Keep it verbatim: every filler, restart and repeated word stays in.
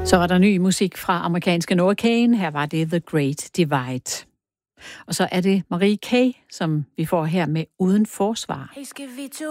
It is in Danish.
Så var der ny musik fra amerikanske Noah Kahan. Her var det The Great Divide. Og så er det Marie K., som vi får her med Uden Forsvar. Hey, skal vi to